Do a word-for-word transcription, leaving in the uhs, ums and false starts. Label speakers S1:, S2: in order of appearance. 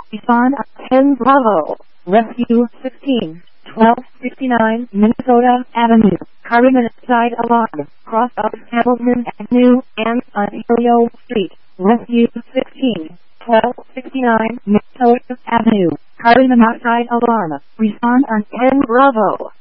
S1: Respond on ten Bravo. Rescue sixteen, twelve sixty-nine Minnesota Avenue, Carmen side alarm, cross of Hamilton Avenue and Ontario Street. Rescue sixteen, twelve sixty-nine Minnesota Avenue, Carmen side alarm. Respond on ten Bravo.